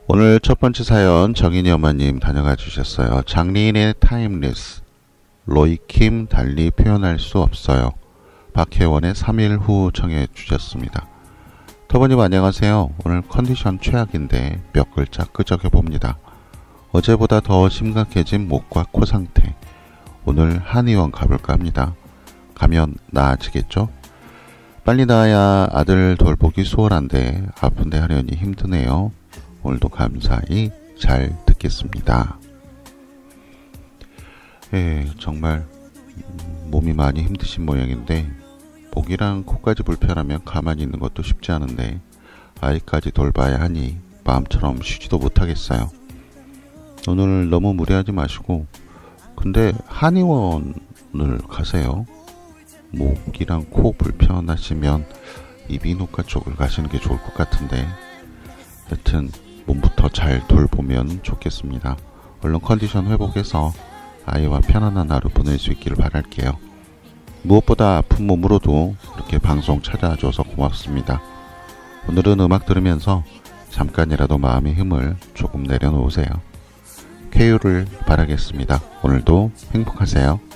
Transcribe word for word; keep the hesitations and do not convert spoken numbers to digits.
오늘 첫 번째 사연 정인이 어머님 다녀가 주셨어요. 장리인의 타임리스. 로이킴 달리 표현할 수 없어요. 박혜원의 삼 일 후 청해 주셨습니다. 터보님 안녕하세요. 오늘 컨디션 최악인데 몇 글자 끄적여봅니다. 어제보다 더 심각해진 목과 코 상태. 오늘 한의원 가볼까 합니다. 가면 나아지겠죠? 빨리 나아야 아들 돌보기 수월한데 아픈데 하려니 힘드네요. 오늘도 감사히 잘 듣겠습니다. 예, 정말 몸이 많이 힘드신 모양인데 목이랑 코까지 불편하면 가만히 있는 것도 쉽지 않은데 아이까지 돌봐야 하니 마음처럼 쉬지도 못하겠어요. 오늘 너무 무리하지 마시고 근데 한의원을 가세요. 목이랑 코 불편하시면 이비인후과 쪽을 가시는 게 좋을 것 같은데 여튼 몸부터 잘 돌보면 좋겠습니다. 얼른 컨디션 회복해서 아이와 편안한 하루 보낼 수 있기를 바랄게요. 무엇보다 아픈 몸으로도 이렇게 방송 찾아줘서 고맙습니다. 오늘은 음악 들으면서 잠깐이라도 마음의 힘을 조금 내려놓으세요. 쾌유를 바라겠습니다. 오늘도 행복하세요.